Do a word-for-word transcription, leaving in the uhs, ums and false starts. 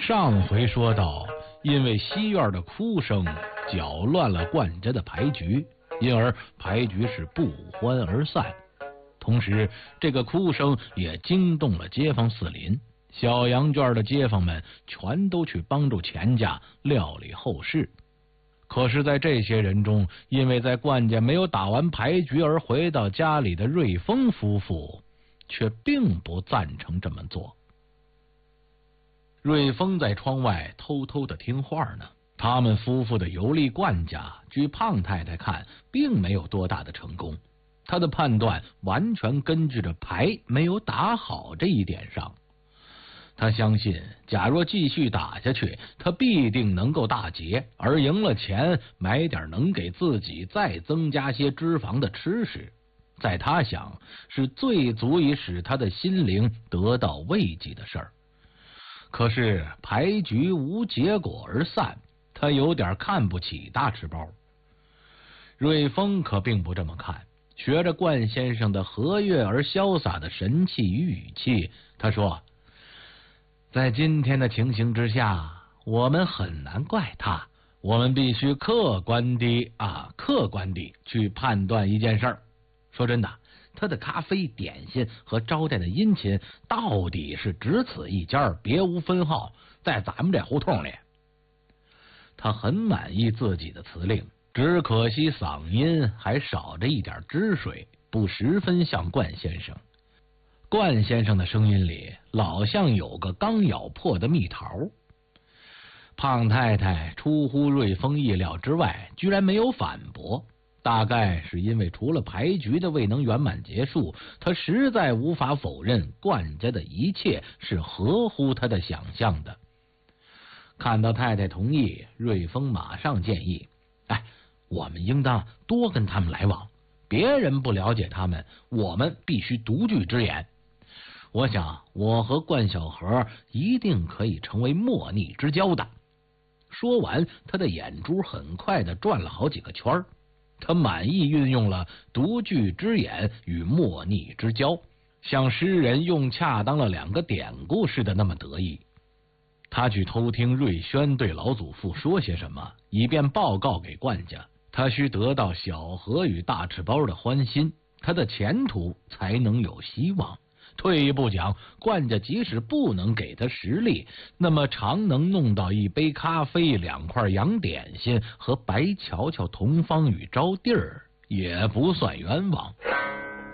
上回说到，因为西院的哭声搅乱了冠家的牌局，因而牌局是不欢而散。同时，这个哭声也惊动了街坊四邻，小羊圈的街坊们全都去帮助钱家料理后事。可是，在这些人中，因为在冠家没有打完牌局而回到家里的瑞丰夫妇，却并不赞成这么做。瑞丰在窗外偷偷的听话呢。他们夫妇的游历冠家，据胖太太看，并没有多大的成功。他的判断完全根据着牌没有打好这一点上。他相信，假若继续打下去，他必定能够大捷，而赢了钱，买点能给自己再增加些脂肪的吃食，在他想是最足以使他的心灵得到慰藉的事儿。可是牌局无结果而散，他有点看不起大吃包。瑞丰可并不这么看，学着冠先生的和悦而潇洒的神气与语气，他说，在今天的情形之下，我们很难怪他，我们必须客观地啊，客观地去判断一件事儿。说真的，他的咖啡、点心和招待的殷勤，到底是只此一家，别无分号，在咱们这胡同里。他很满意自己的辞令，只可惜嗓音还少着一点汁水，不十分像冠先生。冠先生的声音里老像有个刚咬破的蜜桃。胖太太出乎瑞丰意料之外，居然没有反驳。大概是因为除了牌局的未能圆满结束，他实在无法否认冠家的一切是合乎他的想象的。看到太太同意，瑞丰马上建议，哎，我们应当多跟他们来往，别人不了解他们，我们必须独具之眼。我想我和冠小河一定可以成为莫逆之交的。说完，他的眼珠很快地转了好几个圈儿。他满意运用了独具之眼与莫逆之交，像诗人用恰当了两个典故似的那么得意。他去偷听瑞轩对老祖父说些什么，以便报告给冠家。他需得到小何与大赤包的欢心，他的前途才能有希望。退一步讲，冠家即使不能给他实力，那么常能弄到一杯咖啡、两块洋点心和白乔乔同方与招娣儿，也不算冤枉。